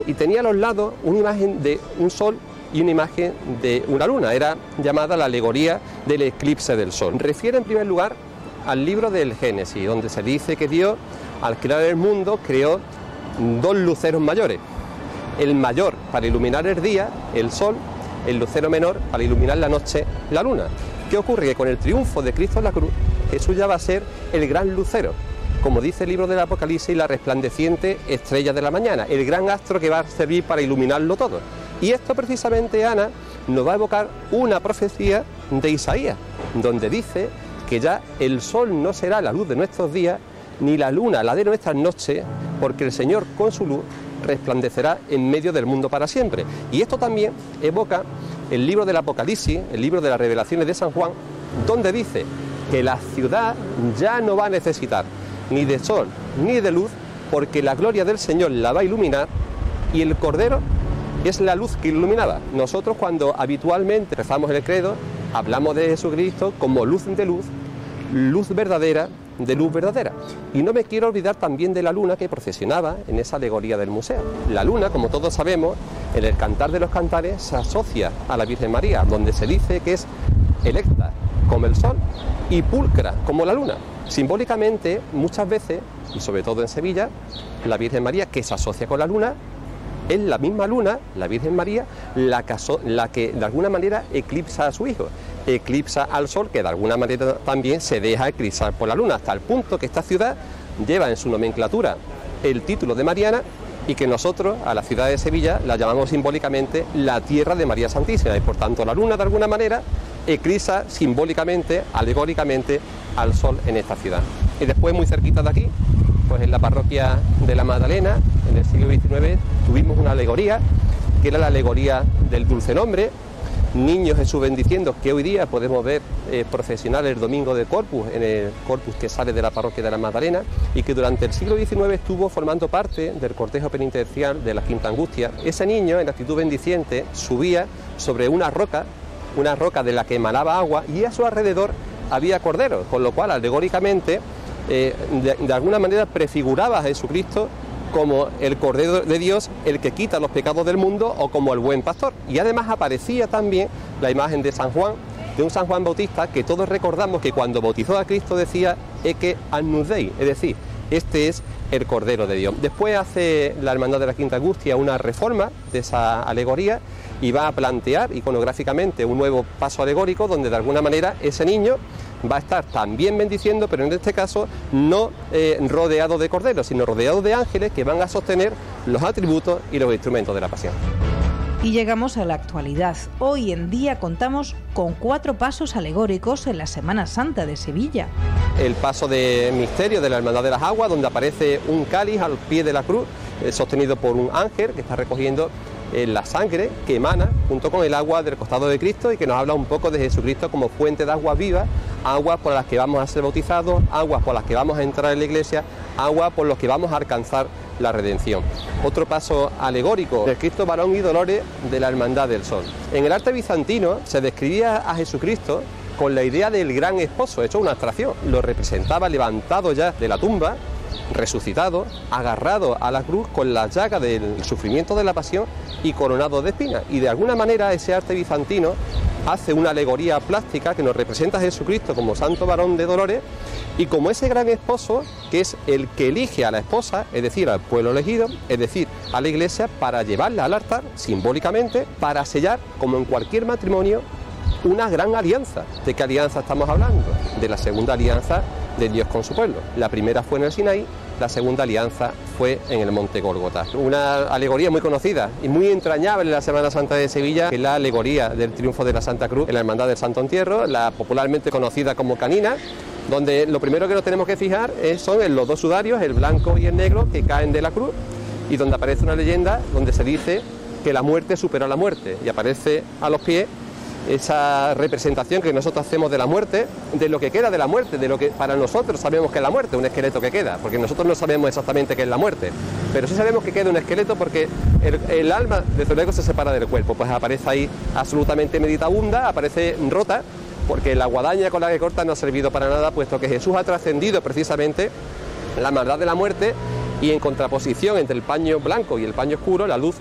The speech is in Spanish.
y tenía a los lados una imagen de un sol y una imagen de una luna. Era llamada la alegoría del eclipse del sol. Refiere en primer lugar al libro del Génesis, donde se dice que Dios, al crear el mundo, creó dos luceros mayores. El mayor para iluminar el día, el sol; el lucero menor para iluminar la noche, la luna. ¿Qué ocurre? Que con el triunfo de Cristo en la cruz, Jesús ya va a ser el gran lucero, como dice el libro del Apocalipsis, la resplandeciente estrella de la mañana, el gran astro que va a servir para iluminarlo todo. Y esto precisamente, Ana, nos va a evocar una profecía de Isaías, donde dice que ya el sol no será la luz de nuestros días, ni la luna la de nuestras noches, porque el Señor con su luz resplandecerá en medio del mundo para siempre. Y esto también evoca el libro del Apocalipsis, el libro de las revelaciones de San Juan, donde dice que la ciudad ya no va a necesitar ni de sol ni de luz, porque la gloria del Señor la va a iluminar y el Cordero es la luz que iluminaba. Nosotros, cuando habitualmente rezamos el credo, hablamos de Jesucristo como luz de luz, luz verdadera de luz verdadera. Y no me quiero olvidar también de la luna que procesionaba en esa alegoría del museo. La luna, como todos sabemos, en el Cantar de los Cantares se asocia a la Virgen María, donde se dice que es electa como el sol y pulcra como la luna. Simbólicamente, muchas veces, y sobre todo en Sevilla, la Virgen María, que se asocia con la luna, es la misma luna, la Virgen María, la que de alguna manera eclipsa a su hijo, eclipsa al sol, que de alguna manera también se deja eclipsar por la luna, hasta el punto que esta ciudad lleva en su nomenclatura el título de Mariana, y que nosotros a la ciudad de Sevilla la llamamos simbólicamente la tierra de María Santísima, y por tanto la luna de alguna manera eclipsa simbólicamente, alegóricamente al sol en esta ciudad. Y después, muy cerquita de aquí, pues en la parroquia de la Magdalena, en el siglo XIX, tuvimos una alegoría, que era la alegoría del dulce nombre, Niño Jesús bendiciendo, que hoy día podemos ver procesionar el domingo de Corpus, en el Corpus que sale de la parroquia de la Magdalena, y que durante el siglo XIX estuvo formando parte del cortejo penitencial de la Quinta Angustia. Ese niño, en actitud bendiciente, subía sobre una roca de la que emanaba agua, y a su alrededor había corderos, con lo cual alegóricamente de alguna manera prefiguraba a Jesucristo como el Cordero de Dios, el que quita los pecados del mundo, o como el buen pastor. Y además aparecía también la imagen de San Juan, de un San Juan Bautista, que todos recordamos que cuando bautizó a Cristo decía Ecce Agnus Dei, es decir, este es el Cordero de Dios. Después hace la Hermandad de la Quinta Angustia una reforma de esa alegoría y va a plantear iconográficamente un nuevo paso alegórico, donde de alguna manera ese niño va a estar también bendiciendo, pero en este caso no rodeado de corderos, sino rodeado de ángeles que van a sostener los atributos y los instrumentos de la pasión. Y llegamos a la actualidad. Hoy en día contamos con 4 pasos alegóricos en la Semana Santa de Sevilla. El paso de misterio de la Hermandad de las Aguas, donde aparece un cáliz al pie de la cruz, sostenido por un ángel que está recogiendo la sangre que emana junto con el agua del costado de Cristo, y que nos habla un poco de Jesucristo como fuente de agua viva, aguas por las que vamos a ser bautizados, aguas por las que vamos a entrar en la iglesia, agua por las que vamos a alcanzar la redención. Otro paso alegórico, el Cristo varón y dolores de la Hermandad del Sol. En el arte bizantino se describía a Jesucristo con la idea del gran esposo, hecho una abstracción. Lo representaba levantado ya de la tumba, resucitado, agarrado a la cruz con la llaga del sufrimiento de la pasión y coronado de espinas. Y de alguna manera ese arte bizantino hace una alegoría plástica que nos representa a Jesucristo como santo varón de dolores y como ese gran esposo que es el que elige a la esposa, es decir, al pueblo elegido, es decir, a la iglesia, para llevarla al altar simbólicamente, para sellar, como en cualquier matrimonio, una gran alianza. ¿De qué alianza estamos hablando? De la segunda alianza de Dios con su pueblo. La primera fue en el Sinaí, la segunda alianza fue en el monte Gólgota. Una alegoría muy conocida y muy entrañable en la Semana Santa de Sevilla, que es la alegoría del triunfo de la Santa Cruz en la Hermandad del Santo Entierro, la popularmente conocida como Canina, donde lo primero que nos tenemos que fijar son en los dos sudarios, el blanco y el negro, que caen de la cruz, y donde aparece una leyenda donde se dice que la muerte superó a la muerte, y aparece a los pies esa representación que nosotros hacemos de la muerte, de lo que queda de la muerte, de lo que para nosotros sabemos que es la muerte, un esqueleto que queda, porque nosotros no sabemos exactamente qué es la muerte, pero sí sabemos que queda un esqueleto porque el alma desde luego se separa del cuerpo. Pues aparece ahí absolutamente meditabunda, aparece rota, porque la guadaña con la que corta no ha servido para nada, puesto que Jesús ha trascendido precisamente la maldad de la muerte y en contraposición entre el paño blanco y el paño oscuro, la luz